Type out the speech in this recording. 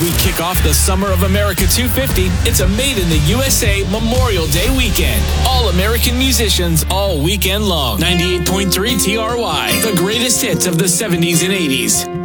we kick off the Summer of America 250, it's a Made in the USA Memorial Day weekend. All American musicians all weekend long. 98.3 TRY, the greatest hits of the 70s and 80s.